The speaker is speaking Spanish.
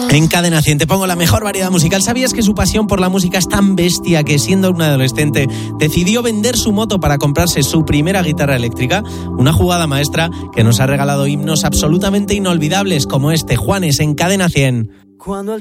En Cadena 100 te pongo la mejor variedad musical. ¿Sabías que su pasión por la música es tan bestia que siendo un adolescente decidió vender su moto para comprarse su primera guitarra eléctrica? Una jugada maestra que nos ha regalado himnos absolutamente inolvidables como este, Juanes, en Cadena 100.